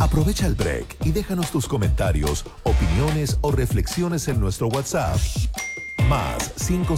Aprovecha el break y déjanos tus comentarios, opiniones o reflexiones en nuestro WhatsApp. Más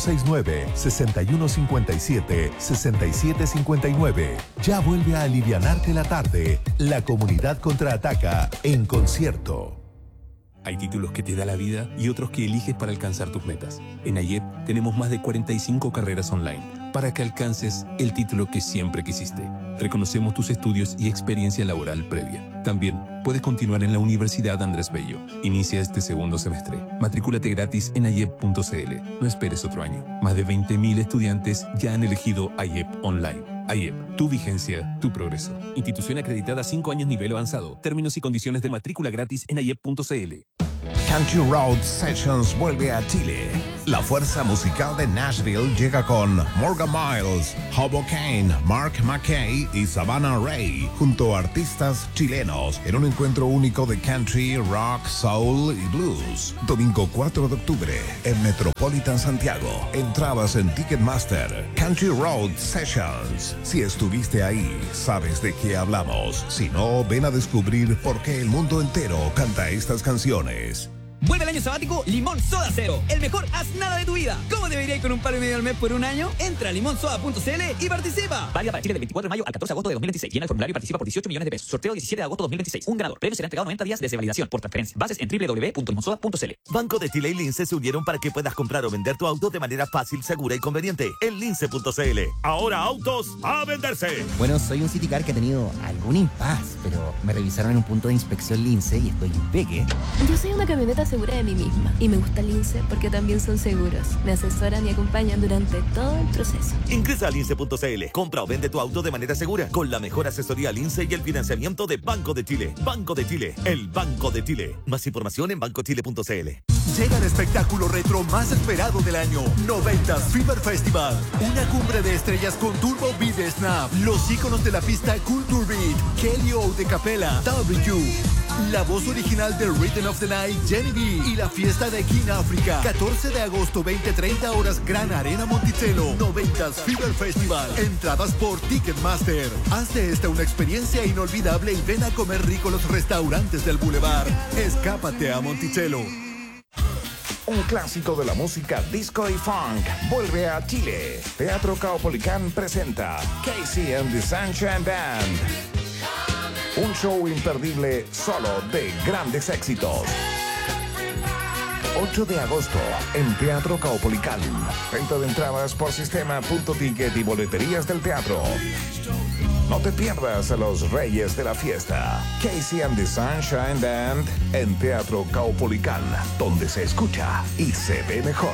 569-6157-6759. Ya vuelve a alivianarte la tarde. La comunidad contraataca en concierto. Hay títulos que te da la vida y otros que eliges para alcanzar tus metas. En AYEP tenemos más de 45 carreras online para que alcances el título que siempre quisiste. Reconocemos tus estudios y experiencia laboral previa. También puedes continuar en la Universidad Andrés Bello. Inicia este segundo semestre. Matrículate gratis en ayep.cl. No esperes otro año. Más de 20.000 estudiantes ya han elegido AYEP Online. AYEP, tu vigencia, tu progreso. Institución acreditada 5 años nivel avanzado. Términos y condiciones de matrícula gratis en ayep.cl. Country Road Sessions vuelve a Chile. La fuerza musical de Nashville llega con Morgan Miles, Hobo Kane, Mark McKay y Savannah Ray, junto a artistas chilenos, en un encuentro único de country, rock, soul y blues. Domingo 4 de octubre, en Metropolitan Santiago. Entradas en Ticketmaster. Country Road Sessions. Si estuviste ahí, sabes de qué hablamos. Si no, ven a descubrir por qué el mundo entero canta estas canciones. Vuelve el año sabático Limón Soda Cero, el mejor haz nada de tu vida. ¿Cómo debería ir con un palo y medio al mes por un año? Entra a limonsoda.cl y participa. Válida para Chile del 24 de mayo al 14 de agosto de 2026. Llena el formulario y participa por 18 millones de pesos. Sorteo 17 de agosto de 2026. Un ganador. Premio será entregado 90 días desde validación por transferencia. Bases en www.limonsoda.cl. Banco de Chile y Lince se unieron para que puedas comprar o vender tu auto de manera fácil, segura y conveniente. En lince.cl. Ahora autos a venderse. Bueno, soy un Citicar que ha tenido algún impas, pero me revisaron en un punto de inspección Lince y estoy impeque. Yo soy una camioneta segura de mí misma y me gusta Lince porque también son seguros. Me asesoran y acompañan durante todo el proceso. Ingresa a lince.cl. Compra o vende tu auto de manera segura con la mejor asesoría Lince y el financiamiento de Banco de Chile. Banco de Chile, el Banco de Chile. Más información en bancochile.cl. Llega el espectáculo retro más esperado del año, 90s Fever Festival. Una cumbre de estrellas con Turbo Beat Snap, los íconos de la pista Culture Beat, Kelly O de Capella, W, la voz original de Rhythm of the Night, Jenny B, y la fiesta de King África. 14 de agosto, 20:30 horas, Gran Arena Monticello. 90s Fever Festival. Entradas por Ticketmaster. Haz de esta una experiencia inolvidable y ven a comer rico los restaurantes del Boulevard. Escápate a Monticello. Un clásico de la música disco y funk vuelve a Chile. Teatro Caupolicán presenta Casey and the Sunshine Band. Un show imperdible solo de grandes éxitos. 8 de agosto en Teatro Caupolicán. Venta de entradas por sistema.ticket y boleterías del teatro. No te pierdas a los reyes de la fiesta. Casey and the Sunshine Band en Teatro Caupolicán, donde se escucha y se ve mejor.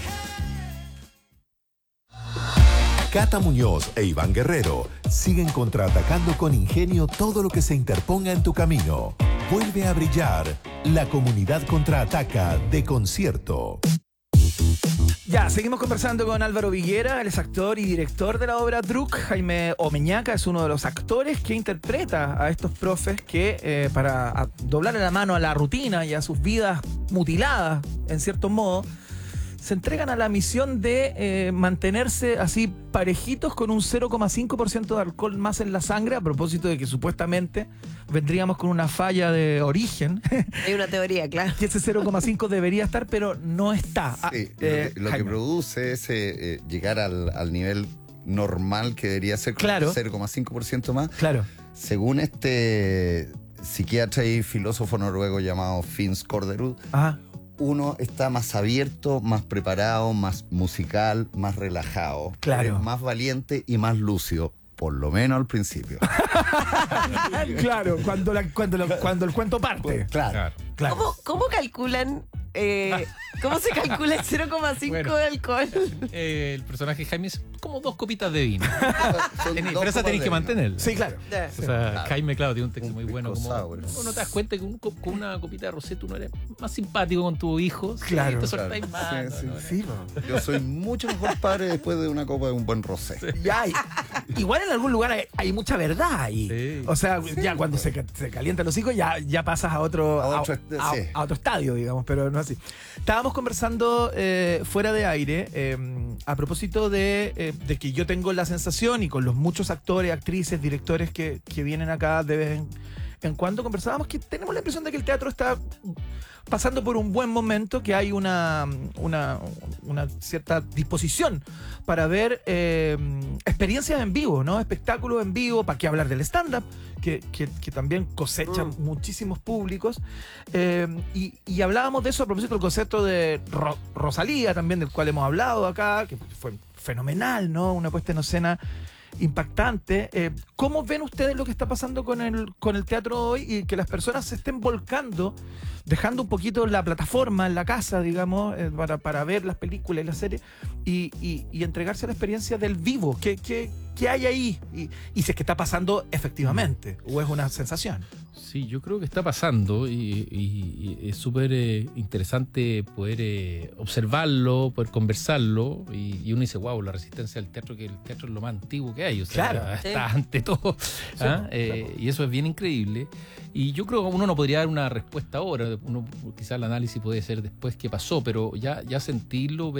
Cata Muñoz e Iván Guerrero siguen contraatacando con ingenio todo lo que se interponga en tu camino. Vuelve a brillar. La comunidad contraataca de concierto. Ya, seguimos conversando con Álvaro Viguera, él es actor y director de la obra Druk. Jaime Omeñaca es uno de los actores que interpreta a estos profes que para doblarle la mano a la rutina y a sus vidas mutiladas, en cierto modo, se entregan a la misión de mantenerse así parejitos con un 0,5% de alcohol más en la sangre, a propósito de que supuestamente vendríamos con una falla de origen. Hay una teoría, claro. Que ese 0,5 debería estar, pero no está. Sí, lo que produce es llegar al nivel normal que debería ser, claro, 0,5% más. Claro. Según este psiquiatra y filósofo noruego llamado Finn Skårderud, ajá, uno está más abierto, más preparado, más musical, más relajado, claro, más valiente y más lúcido, por lo menos al principio. Claro, cuando el cuento parte. Claro. ¿Cómo calculan? ¿Cómo se calcula el 0,5 de alcohol? El personaje Jaime es como 2 copitas de vino. Pero esa tenéis que mantener. Sí, claro. O sea, Jaime, claro, tiene un texto muy bueno. Como, no te das cuenta que con una copita de rosé tú no eres más simpático con tu hijo. Claro. Te soltáis más. Sí. Yo soy mucho mejor padre después de una copa de un buen rosé. Ya, igual en algún lugar hay mucha verdad ahí. Sí. O sea, ya cuando se calientan los hijos ya pasas a otro estadio, digamos, pero no así. Estábamos conversando fuera de aire a propósito de que yo tengo la sensación, y con los muchos actores, actrices, directores que vienen acá de vez en cuando conversábamos que tenemos la impresión de que el teatro está pasando por un buen momento, que hay una cierta disposición para ver experiencias en vivo, ¿no? Espectáculos en vivo, para qué hablar del stand-up, que también cosecha muchísimos públicos. Y hablábamos de eso a propósito del concepto de Rosalía, también del cual hemos hablado acá, que fue fenomenal, ¿no? Una puesta en escena impactante. ¿Cómo ven ustedes lo que está pasando con el teatro hoy y que las personas se estén volcando, dejando un poquito la plataforma en la casa, digamos, para ver las películas y las series y entregarse a la experiencia del vivo? ¿Qué hay ahí? Y si es que está pasando efectivamente o es una sensación. Sí, yo creo que está pasando y es súper interesante poder observarlo, poder conversarlo y uno dice, wow, la resistencia del teatro, que el teatro es lo más antiguo que hay, o sea, claro, está ante todo. Sí, claro. Y eso es bien increíble. Y yo creo que uno no podría dar una respuesta ahora, quizás el análisis puede ser después qué pasó, pero ya sentirlo,